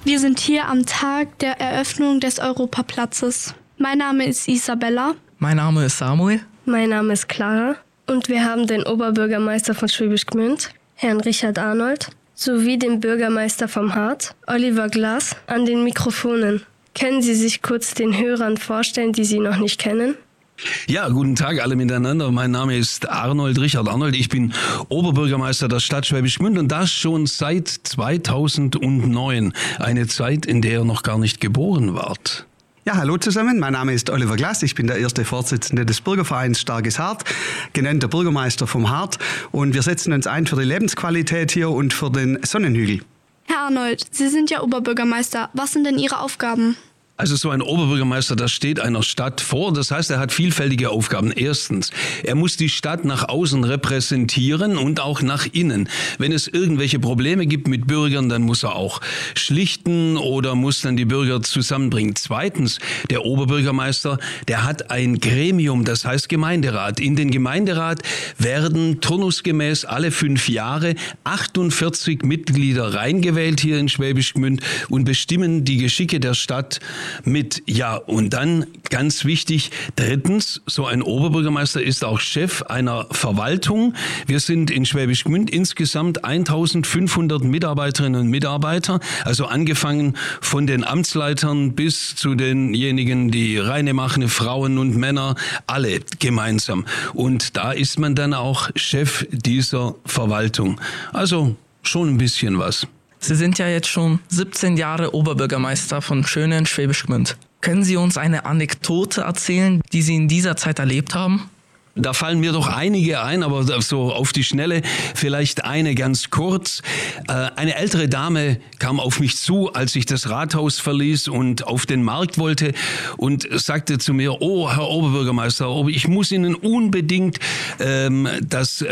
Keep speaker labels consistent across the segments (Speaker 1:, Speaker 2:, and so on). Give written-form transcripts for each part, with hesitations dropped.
Speaker 1: Wir sind hier am Tag der Eröffnung des Europaplatzes. Mein Name ist Isabella.
Speaker 2: Mein Name ist Samuel.
Speaker 3: Mein Name ist Clara. Und wir haben den Oberbürgermeister von Schwäbisch Gmünd, Herrn Richard Arnold, sowie den Bürgermeister vom Hart, Oliver Glas, an den Mikrofonen. Können Sie sich kurz den Hörern vorstellen, die Sie noch nicht kennen?
Speaker 4: Ja, guten Tag alle miteinander. Mein Name ist Richard Arnold. Ich bin Oberbürgermeister der Stadt Schwäbisch Gmünd und das schon seit 2009. Eine Zeit, in der ihr noch gar nicht geboren wart.
Speaker 5: Ja, hallo zusammen. Mein Name ist Oliver Glas. Ich bin der erste Vorsitzende des Bürgervereins Starkes Hart, genannt der Bürgermeister vom Hart. Und wir setzen uns ein für die Lebensqualität hier und für den Sonnenhügel.
Speaker 1: Herr Arnold, Sie sind ja Oberbürgermeister. Was sind denn Ihre Aufgaben?
Speaker 4: Also so ein Oberbürgermeister, das steht einer Stadt vor. Das heißt, er hat vielfältige Aufgaben. Erstens, er muss die Stadt nach außen repräsentieren und auch nach innen. Wenn es irgendwelche Probleme gibt mit Bürgern, dann muss er auch schlichten oder muss dann die Bürger zusammenbringen. Zweitens, der Oberbürgermeister, der hat ein Gremium, das heißt Gemeinderat. In den Gemeinderat werden turnusgemäß alle 5 Jahre 48 Mitglieder reingewählt hier in Schwäbisch Gmünd und bestimmen die Geschicke der Stadt mit. Ja, und dann ganz wichtig, drittens, so ein Oberbürgermeister ist auch Chef einer Verwaltung. Wir sind in Schwäbisch Gmünd insgesamt 1500 Mitarbeiterinnen und Mitarbeiter, also angefangen von den Amtsleitern bis zu denjenigen, die reine machen, Frauen und Männer, alle gemeinsam. Und da ist man dann auch Chef dieser Verwaltung. Also schon ein bisschen was.
Speaker 2: Sie sind ja jetzt schon 17 Jahre Oberbürgermeister von schönen Schwäbisch Gmünd. Können Sie uns eine Anekdote erzählen, die Sie in dieser Zeit erlebt haben?
Speaker 4: Da fallen mir doch einige ein, aber so auf die Schnelle vielleicht eine ganz kurz. Eine ältere Dame kam auf mich zu, als ich das Rathaus verließ und auf den Markt wollte und sagte zu mir, oh, Herr Oberbürgermeister, ich muss Ihnen unbedingt das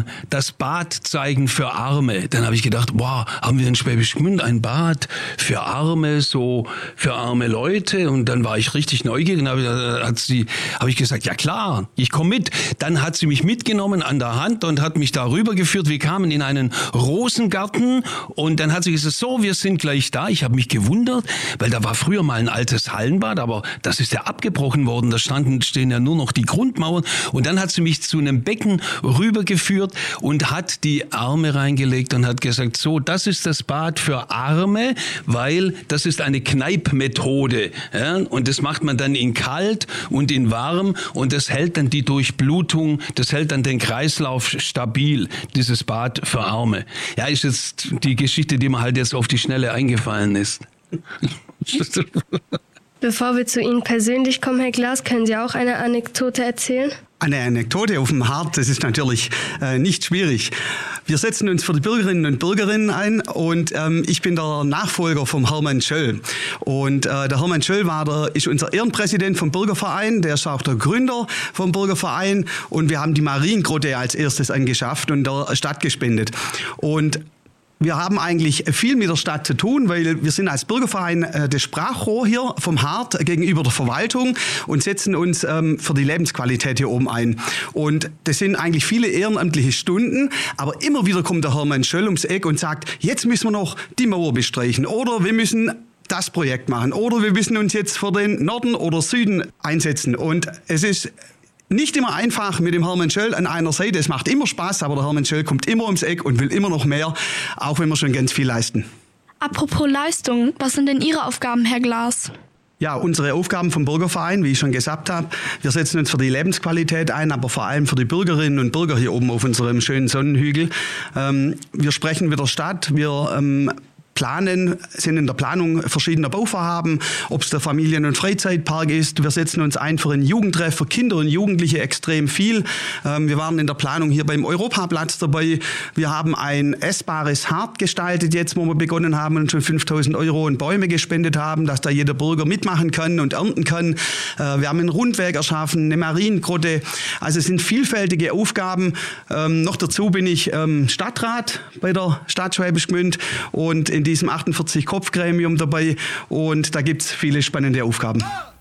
Speaker 4: Bad zeigen für Arme. Dann habe ich gedacht, wow, haben wir in Schwäbisch Gmünd ein Bad für Arme, so für arme Leute? Und dann war ich richtig neugierig und habe ich gesagt, ja klar, ich komme mit. Dann hat sie mich mitgenommen an der Hand und hat mich darüber geführt. Wir kamen in einen Rosengarten und dann hat sie gesagt, so, wir sind gleich da. Ich habe mich gewundert, weil da war früher mal ein altes Hallenbad, aber das ist ja abgebrochen worden. Da stehen ja nur noch die Grundmauern. Und dann hat sie mich zu einem Becken rübergeführt und hat die Arme reingelegt und hat gesagt, so, das ist das Bad für Arme, weil das ist eine Kneippmethode. Ja? Und das macht man dann in kalt und in warm und das hält dann die Durchblutung, das hält dann den Kreislauf stabil, dieses Bad für Arme. Ja, ist jetzt die Geschichte, die mir halt jetzt auf die Schnelle eingefallen ist.
Speaker 3: Bevor wir zu Ihnen persönlich kommen, Herr Glas, können Sie auch eine Anekdote erzählen?
Speaker 5: Eine Anekdote auf dem Hart, das ist natürlich nicht schwierig. Wir setzen uns für die Bürgerinnen und Bürger ein und ich bin der Nachfolger vom Hermann Schöll. Und der Hermann Schöll ist unser Ehrenpräsident vom Bürgerverein, der ist auch der Gründer vom Bürgerverein und wir haben die Mariengrotte als erstes angeschafft und der Stadt gespendet. Und wir haben eigentlich viel mit der Stadt zu tun, weil wir sind als Bürgerverein das Sprachrohr hier vom Hart gegenüber der Verwaltung und setzen uns für die Lebensqualität hier oben ein. Und das sind eigentlich viele ehrenamtliche Stunden, aber immer wieder kommt der Hermann Schöll ums Eck und sagt, jetzt müssen wir noch die Mauer bestreichen oder wir müssen das Projekt machen oder wir müssen uns jetzt für den Norden oder Süden einsetzen. Und es ist nicht immer einfach mit dem Hermann Schöll an einer Seite. Es macht immer Spaß, aber der Hermann Schöll kommt immer ums Eck und will immer noch mehr, auch wenn wir schon ganz viel leisten.
Speaker 1: Apropos Leistung, was sind denn Ihre Aufgaben, Herr Glas?
Speaker 5: Ja, unsere Aufgaben vom Bürgerverein, wie ich schon gesagt habe, wir setzen uns für die Lebensqualität ein, aber vor allem für die Bürgerinnen und Bürger hier oben auf unserem schönen Sonnenhügel. Wir sprechen mit der Stadt, wir sind in der Planung verschiedener Bauvorhaben, ob es der Familien- und Freizeitpark ist. Wir setzen uns ein für einen Jugendtreff für Kinder und Jugendliche extrem viel. Wir waren in der Planung hier beim Europaplatz dabei. Wir haben ein essbares Hart gestaltet jetzt, wo wir begonnen haben und schon 5.000 € in Bäume gespendet haben, dass da jeder Bürger mitmachen kann und ernten kann. Wir haben ein Rundweg erschaffen, eine Mariengrotte. Also es sind vielfältige Aufgaben. Noch dazu bin ich Stadtrat bei der Stadt Schwäbisch Gmünd und in diesem 48-Kopf-Gremium dabei und da gibt es viele spannende Aufgaben.